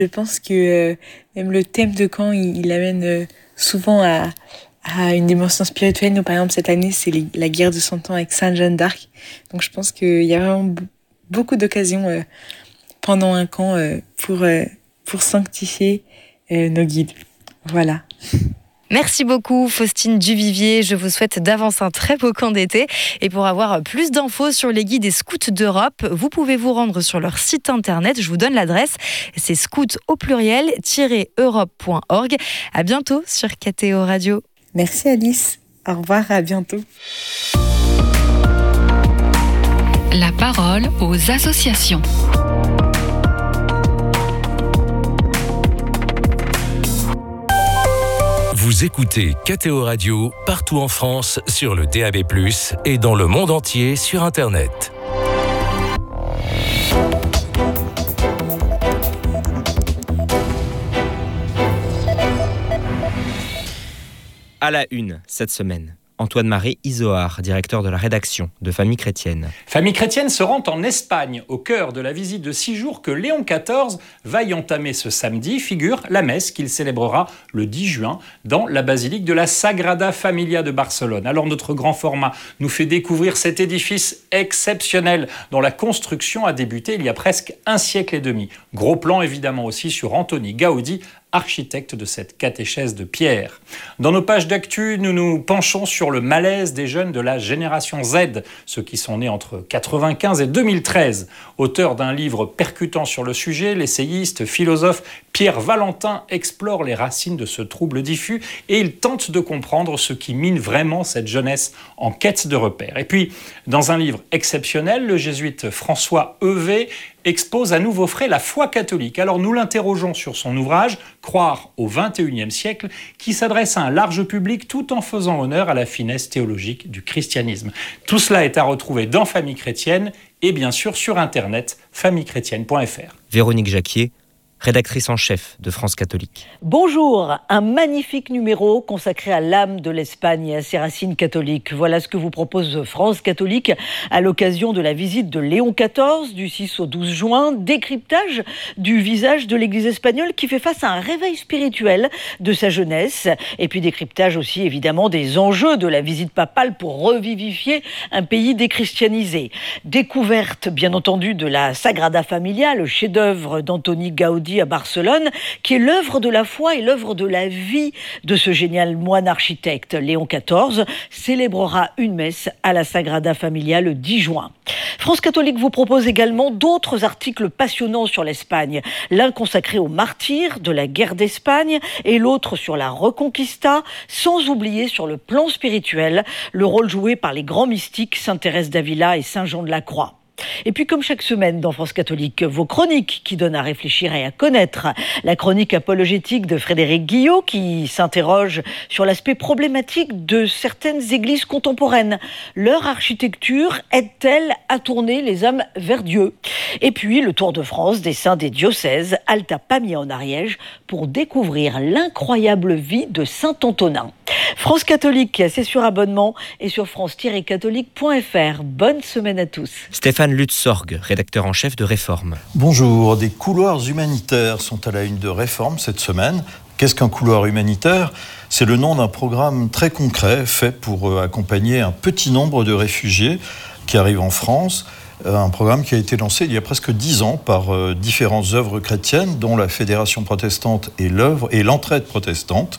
Je pense que même le thème de camp, il amène souvent à une dimension spirituelle. Nous, par exemple, cette année, c'est la guerre de 100 ans avec Sainte Jeanne d'Arc. Donc je pense qu'il y a vraiment beaucoup d'occasions pendant un camp pour sanctifier nos guides. Voilà. Merci beaucoup Faustine Duvivier, je vous souhaite d'avance un très beau camp d'été et pour avoir plus d'infos sur les guides des scouts d'Europe, vous pouvez vous rendre sur leur site internet, je vous donne l'adresse, c'est scout-europe.org. À bientôt sur KTO Radio. Merci Alice, au revoir, à bientôt. La parole aux associations. Vous écoutez KTO Radio partout en France sur le DAB+, et dans le monde entier sur Internet. À la une cette semaine, Antoine-Marie Izoard, directeur de la rédaction de Famille Chrétienne. Famille Chrétienne se rend en Espagne, au cœur de la visite de 6 jours que Léon XIV va y entamer ce samedi. Figure la messe qu'il célébrera le 10 juin dans la basilique de la Sagrada Familia de Barcelone. Alors notre grand format nous fait découvrir cet édifice exceptionnel dont la construction a débuté il y a presque un siècle et demi. Gros plan évidemment aussi sur Antoni Gaudi, architecte de cette catéchèse de pierre. Dans nos pages d'actu, nous nous penchons sur le malaise des jeunes de la génération Z, ceux qui sont nés entre 1995 et 2013. Auteur d'un livre percutant sur le sujet, l'essayiste, philosophe Pierre Valentin explore les racines de ce trouble diffus et il tente de comprendre ce qui mine vraiment cette jeunesse en quête de repères. Et puis, dans un livre exceptionnel, le jésuite François Heuvet expose à nouveau frais la foi catholique. Alors nous l'interrogeons sur son ouvrage « Croire au XXIe siècle » qui s'adresse à un large public tout en faisant honneur à la finesse théologique du christianisme. Tout cela est à retrouver dans Famille Chrétienne et bien sûr sur internet famillechrétienne.fr. Véronique Jacquier, rédactrice en chef de France Catholique. Bonjour, un magnifique numéro consacré à l'âme de l'Espagne et à ses racines catholiques. Voilà ce que vous propose France Catholique à l'occasion de la visite de Léon XIV du 6 au 12 juin. Décryptage du visage de l'Église espagnole qui fait face à un réveil spirituel de sa jeunesse. Et puis décryptage aussi évidemment des enjeux de la visite papale pour revivifier un pays déchristianisé. Découverte bien entendu de la Sagrada Familia, le chef-d'œuvre d'Antoni Gaudi à Barcelone, qui est l'œuvre de la foi et l'œuvre de la vie de ce génial moine architecte. Léon XIV célébrera une messe à la Sagrada Familia le 10 juin. France Catholique vous propose également d'autres articles passionnants sur l'Espagne. L'un consacré aux martyrs de la guerre d'Espagne et l'autre sur la Reconquista, sans oublier sur le plan spirituel le rôle joué par les grands mystiques Sainte Thérèse d'Avila et Saint Jean de la Croix. Et puis comme chaque semaine dans France Catholique, vos chroniques qui donnent à réfléchir et à connaître. La chronique apologétique de Frédéric Guillot qui s'interroge sur l'aspect problématique de certaines églises contemporaines. Leur architecture aide-t-elle à tourner les âmes vers Dieu ? Et puis le Tour de France des saints des diocèses, halte à Pamiers en Ariège pour découvrir l'incroyable vie de Saint Antonin. France Catholique, c'est sur abonnement et sur france-catholique.fr. Bonne semaine à tous. Stéphane Lutz-Sorg, rédacteur en chef de Réforme. Bonjour, des couloirs humanitaires sont à la une de Réforme cette semaine. Qu'est-ce qu'un couloir humanitaire ? C'est le nom d'un programme très concret fait pour accompagner un petit nombre de réfugiés qui arrivent en France. Un programme qui a été lancé il y a presque 10 ans par différentes œuvres chrétiennes, dont la Fédération protestante et l'Entraide protestante.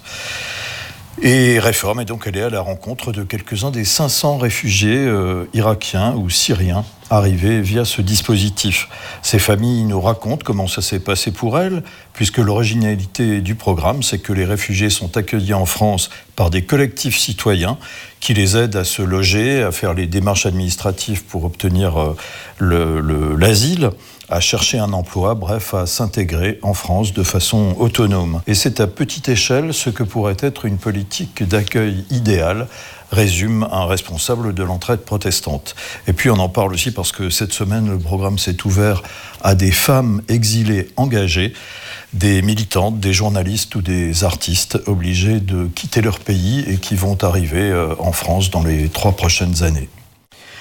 Et Réforme est donc allée à la rencontre de quelques-uns des 500 réfugiés irakiens ou syriens arrivés via ce dispositif. Ces familles nous racontent comment ça s'est passé pour elles, puisque l'originalité du programme, c'est que les réfugiés sont accueillis en France par des collectifs citoyens qui les aident à se loger, à faire les démarches administratives pour obtenir l'asile, à chercher un emploi, bref, à s'intégrer en France de façon autonome. Et c'est à petite échelle ce que pourrait être une politique d'accueil idéale, résume un responsable de l'Entraide protestante. Et puis on en parle aussi parce que cette semaine, le programme s'est ouvert à des femmes exilées engagées, des militantes, des journalistes ou des artistes obligés de quitter leur pays et qui vont arriver en France dans les 3 prochaines années.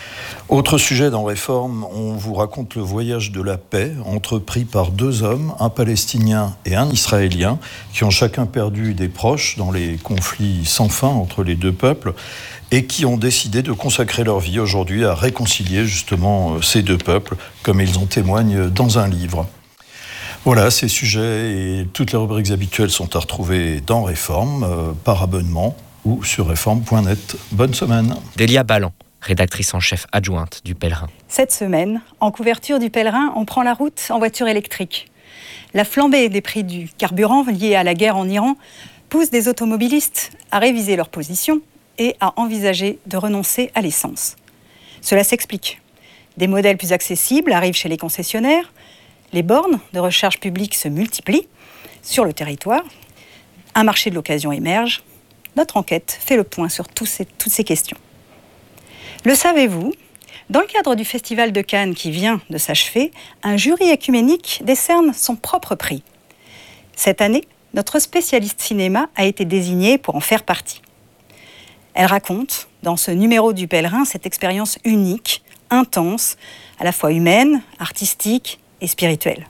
Autre sujet dans Réforme, on vous raconte le voyage de la paix entrepris par 2 hommes, un Palestinien et un Israélien, qui ont chacun perdu des proches dans les conflits sans fin entre les 2 peuples et qui ont décidé de consacrer leur vie aujourd'hui à réconcilier justement ces 2 peuples, comme ils en témoignent dans un livre. Voilà, ces sujets et toutes les rubriques habituelles sont à retrouver dans Réforme, par abonnement ou sur réforme.net. Bonne semaine. Délia Ballan, rédactrice en chef adjointe du Pèlerin. Cette semaine, en couverture du Pèlerin, on prend la route en voiture électrique. La flambée des prix du carburant liée à la guerre en Iran pousse des automobilistes à réviser leur position et à envisager de renoncer à l'essence. Cela s'explique. Des modèles plus accessibles arrivent chez les concessionnaires, les bornes de recharge publique se multiplient sur le territoire, un marché de l'occasion émerge. Notre enquête fait le point sur toutes ces questions. Le savez-vous ? Dans le cadre du Festival de Cannes qui vient de s'achever, un jury œcuménique décerne son propre prix. Cette année, notre spécialiste cinéma a été désignée pour en faire partie. Elle raconte, dans ce numéro du Pèlerin, cette expérience unique, intense, à la fois humaine, artistique et spirituelle.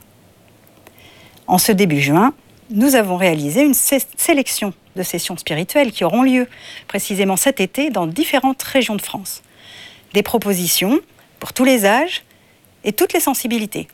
En ce début juin, nous avons réalisé une sélection de sessions spirituelles qui auront lieu précisément cet été dans différentes régions de France. Des propositions pour tous les âges et toutes les sensibilités.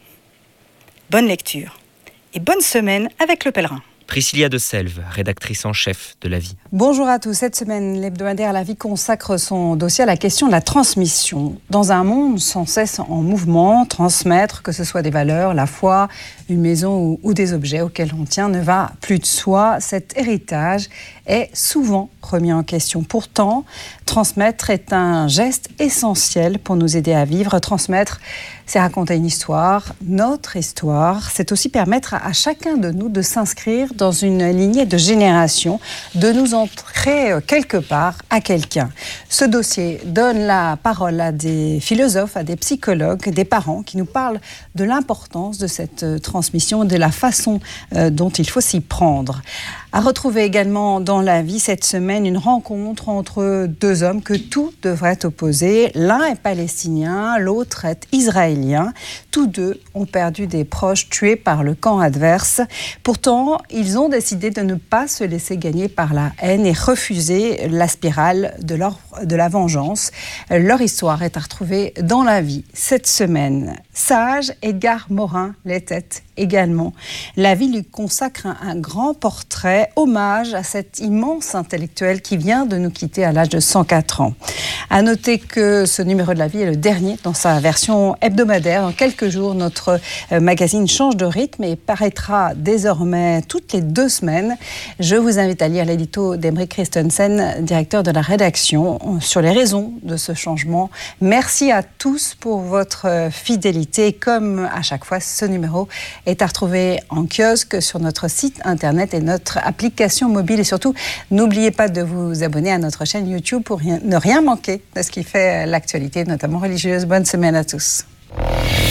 Bonne lecture et bonne semaine avec le Pèlerin. Priscilla de Selve, rédactrice en chef de La Vie. Bonjour à tous. Cette semaine, l'hebdomadaire La Vie consacre son dossier à la question de la transmission. Dans un monde sans cesse en mouvement, transmettre, que ce soit des valeurs, la foi, une maison ou des objets auxquels on tient, ne va plus de soi. Cet héritage est souvent remis en question. Pourtant, transmettre est un geste essentiel pour nous aider à vivre. Transmettre, c'est raconter une histoire, notre histoire. C'est aussi permettre à chacun de nous de s'inscrire dans une lignée de génération, de nous ancrer quelque part à quelqu'un. Ce dossier donne la parole à des philosophes, à des psychologues, des parents qui nous parlent de l'importance de cette transmission, de la façon dont il faut s'y prendre. À retrouver également dans La Vie cette semaine une rencontre entre 2 hommes que tout devrait opposer. L'un est palestinien, l'autre est israélien. Tous 2 ont perdu des proches tués par le camp adverse. Pourtant, ils ont décidé de ne pas se laisser gagner par la haine et refuser la spirale de la vengeance. Leur histoire est à retrouver dans La Vie cette semaine. Sage, Edgar Morin l'était également. La Vie lui consacre un grand portrait, hommage à cet immense intellectuel qui vient de nous quitter à l'âge de 104 ans. À noter que ce numéro de La Vie est le dernier dans sa version hebdomadaire. Dans quelques jours, notre magazine change de rythme et paraîtra désormais toutes les 2 semaines. Je vous invite à lire l'édito d'Emeric Christensen, directeur de la rédaction, sur les raisons de ce changement. Merci à tous pour votre fidélité. Comme à chaque fois, ce numéro est à retrouver en kiosque sur notre site internet et notre application mobile. Et surtout, n'oubliez pas de vous abonner à notre chaîne YouTube pour ne rien manquer de ce qui fait l'actualité, notamment religieuse. Bonne semaine à tous.